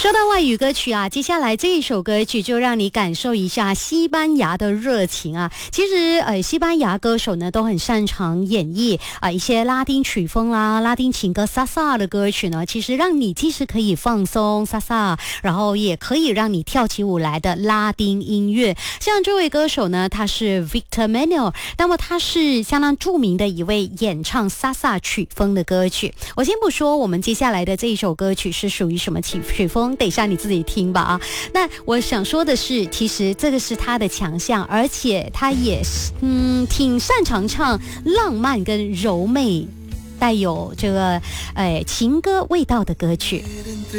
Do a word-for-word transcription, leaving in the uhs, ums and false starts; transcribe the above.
说到外语歌曲啊，接下来这一首歌曲就让你感受一下西班牙的热情啊。其实呃，西班牙歌手呢都很擅长演绎啊、呃、一些拉丁曲风啦、拉丁情歌、萨萨的歌曲呢，其实让你既是可以放松萨萨，然后也可以让你跳起舞来的拉丁音乐。像这位歌手呢，他是 Victor Manuel， 那么他是相当著名的一位演唱萨萨曲风的歌曲。我先不说我们接下来的这一首歌曲是属于什么曲曲风，等一下你自己听吧啊。那我想说的是，其实这个是他的强项，而且他也是嗯挺擅长唱浪漫跟柔媚带有这个呃情歌味道的歌曲。